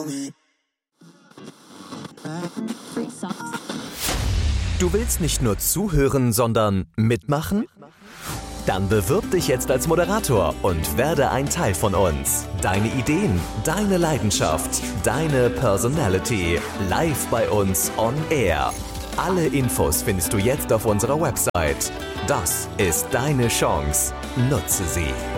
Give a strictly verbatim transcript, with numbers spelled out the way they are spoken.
Du willst nicht nur zuhören, sondern mitmachen? Dann bewirb dich jetzt als Moderator und werde ein Teil von uns. Deine Ideen, deine Leidenschaft, deine Personality, live bei uns on air. Alle Infos findest du jetzt auf unserer Website. Das ist deine Chance. Nutze sie.